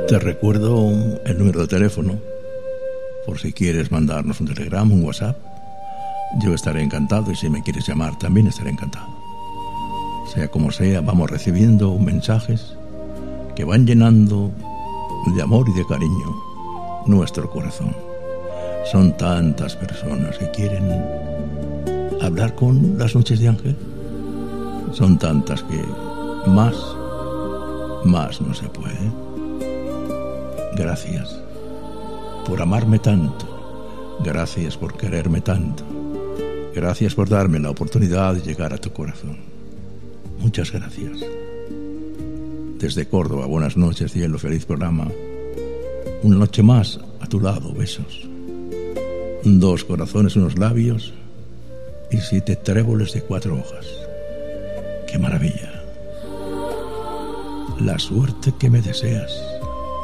Te recuerdo el número de teléfono por si quieres mandarnos un telegrama, un WhatsApp. Yo estaré encantado, y si me quieres llamar también estaré encantado. Sea como sea, vamos recibiendo mensajes que van llenando de amor y de cariño nuestro corazón. Son tantas personas que quieren hablar con las noches de Ángel. Son tantas que más no se puede. Gracias por amarme tanto. Gracias por quererme tanto. Gracias por darme la oportunidad de llegar a tu corazón. Muchas gracias. Desde Córdoba, buenas noches, cielo, feliz programa. Una noche más a tu lado, besos. 2 corazones, unos labios y 7 tréboles de 4 hojas. ¡Qué maravilla! La suerte que me deseas.